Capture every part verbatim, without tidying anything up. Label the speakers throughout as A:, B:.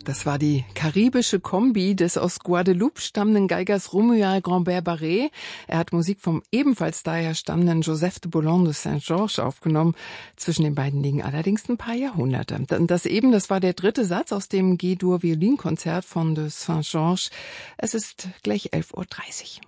A: Das war die karibische Kombi des aus Guadeloupe stammenden Geigers Romuald Grambert-Barré. Er hat Musik vom ebenfalls daher stammenden Joseph de Boulogne de Saint-Georges aufgenommen. Zwischen den beiden liegen allerdings ein paar Jahrhunderte. Das eben, das war der dritte Satz aus dem G-Dur-Violinkonzert von de Saint-Georges. Es ist gleich elf Uhr dreißig.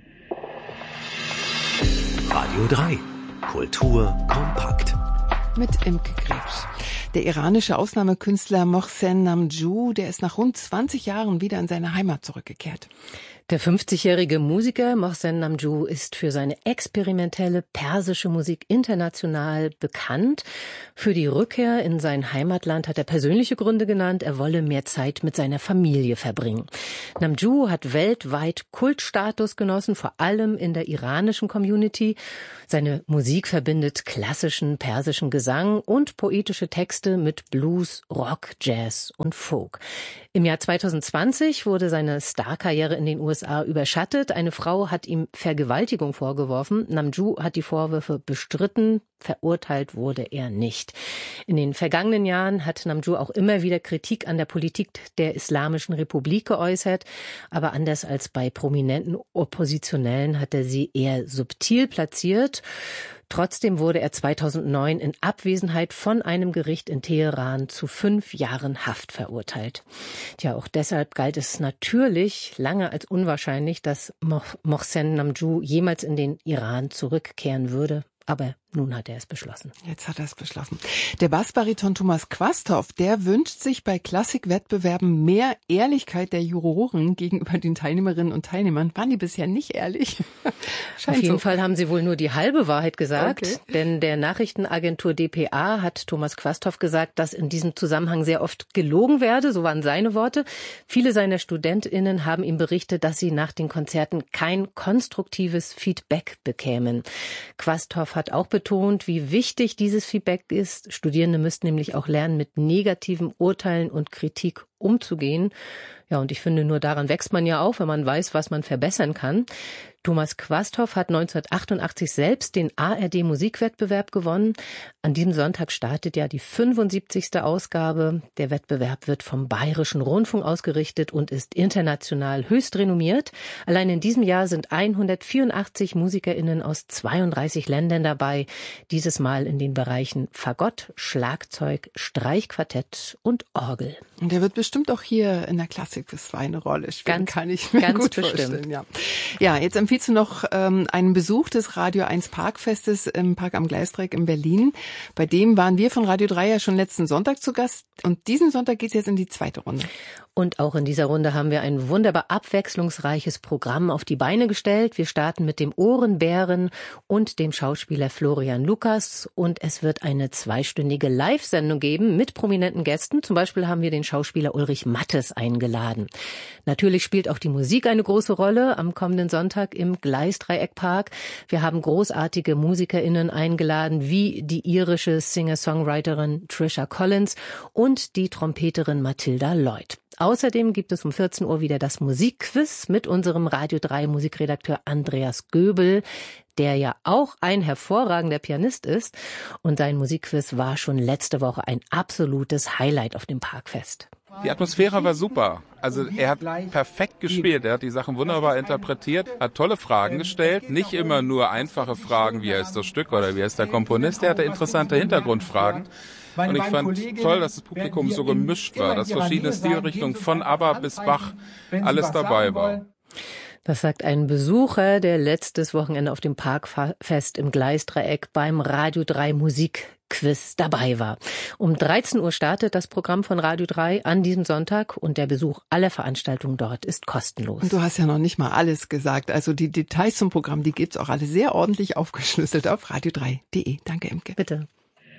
B: Radio drei. Kultur kompakt.
A: Mit Imke Krebs. Der iranische Ausnahmekünstler Mohsen Namjoo, der ist nach rund zwanzig Jahren wieder in seine Heimat zurückgekehrt.
C: Der fünfzigjährige Musiker Mohsen Namjoo ist für seine experimentelle persische Musik international bekannt. Für die Rückkehr in sein Heimatland hat er persönliche Gründe genannt. Er wolle mehr Zeit mit seiner Familie verbringen. Namjoo hat weltweit Kultstatus genossen, vor allem in der iranischen Community. Seine Musik verbindet klassischen persischen Gesang und poetische Texte mit Blues, Rock, Jazz und Folk. Im Jahr zweitausendzwanzig wurde seine Starkarriere in den U S A überschattet. Eine Frau hat ihm Vergewaltigung vorgeworfen. Namjoo hat die Vorwürfe bestritten. Verurteilt wurde er nicht. In den vergangenen Jahren hat Namjoo auch immer wieder Kritik an der Politik der Islamischen Republik geäußert. Aber anders als bei prominenten Oppositionellen hat er sie eher subtil platziert. Trotzdem wurde er zweitausendneun in Abwesenheit von einem Gericht in Teheran zu fünf Jahren Haft verurteilt. Tja, auch deshalb galt es natürlich lange als unwahrscheinlich, dass Mohsen Namjoo jemals in den Iran zurückkehren würde. Aber nun hat er es beschlossen.
A: Jetzt hat er es beschlossen. Der Bassbariton Thomas Quasthoff, der wünscht sich bei Klassikwettbewerben mehr Ehrlichkeit der Juroren gegenüber den Teilnehmerinnen und Teilnehmern. Waren die bisher nicht ehrlich?
C: Auf jeden so. Fall haben sie wohl nur die halbe Wahrheit gesagt. Okay. Denn der Nachrichtenagentur D P A hat Thomas Quasthoff gesagt, dass in diesem Zusammenhang sehr oft gelogen werde. So waren seine Worte. Viele seiner StudentInnen haben ihm berichtet, dass sie nach den Konzerten kein konstruktives Feedback bekämen. Quasthoff hat auch betont, wie wichtig dieses Feedback ist. Studierende müssten nämlich auch lernen, mit negativen Urteilen und Kritik umzugehen. Ja, und ich finde, nur daran wächst man ja auf, wenn man weiß, was man verbessern kann. Thomas Quasthoff hat neunzehnhundertachtundachtzig selbst den A R D-Musikwettbewerb gewonnen. An diesem Sonntag startet ja die fünfundsiebzigste Ausgabe. Der Wettbewerb wird vom Bayerischen Rundfunk ausgerichtet und ist international höchst renommiert. Allein in diesem Jahr sind hundertvierundachtzig MusikerInnen aus zweiunddreißig Ländern dabei. Dieses Mal in den Bereichen Fagott, Schlagzeug, Streichquartett und Orgel.
A: Und der wird bestimmt auch hier in der Klassik für eine Rolle spielen,
C: ganz,
A: kann ich mir
C: ganz
A: gut
C: bestimmt.
A: vorstellen. Ja, ja, jetzt empfiehlst du noch ähm, einen Besuch des Radio eins Parkfestes im Park am Gleisdreieck in Berlin. Bei dem waren wir von Radio drei ja schon letzten Sonntag zu Gast. Und diesen Sonntag geht es jetzt in die zweite Runde.
C: Und auch in dieser Runde haben wir ein wunderbar abwechslungsreiches Programm auf die Beine gestellt. Wir starten mit dem Ohrenbären und dem Schauspieler Florian Lukas. Und es wird eine zweistündige Live-Sendung geben mit prominenten Gästen. Zum Beispiel haben wir den Schauspieler Ulrich Mattes eingeladen. Natürlich spielt auch die Musik eine große Rolle am kommenden Sonntag im Gleisdreieckpark. Wir haben großartige MusikerInnen eingeladen, wie die irische Singer-Songwriterin Trisha Collins und die Trompeterin Mathilda Lloyd. Außerdem gibt es um vierzehn Uhr wieder das Musikquiz mit unserem Radio drei Musikredakteur Andreas Göbel, der ja auch ein hervorragender Pianist ist. Und sein Musikquiz war schon letzte Woche ein absolutes Highlight auf dem Parkfest.
D: Die Atmosphäre war super. Also er hat perfekt gespielt, er hat die Sachen wunderbar interpretiert, hat tolle Fragen gestellt, nicht immer nur einfache Fragen, wie heißt das Stück oder wie heißt der Komponist, er hatte interessante Hintergrundfragen. Und ich fand toll, dass das Publikum so gemischt war, dass verschiedene Stilrichtungen von ABBA bis Bach alles dabei war.
C: Das sagt ein Besucher, der letztes Wochenende auf dem Parkfest im Gleisdreieck beim Radio drei Musikquiz dabei war. Um dreizehn Uhr startet das Programm von Radio drei an diesem Sonntag und der Besuch aller Veranstaltungen dort ist kostenlos.
A: Und du hast ja noch nicht mal alles gesagt. Also die Details zum Programm, die gibt's auch alle sehr ordentlich aufgeschlüsselt auf radio drei punkt de. Danke, Imke.
C: Bitte.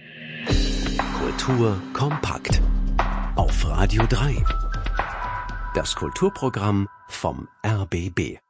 B: Kultur kompakt auf Radio drei. Das Kulturprogramm vom R B B.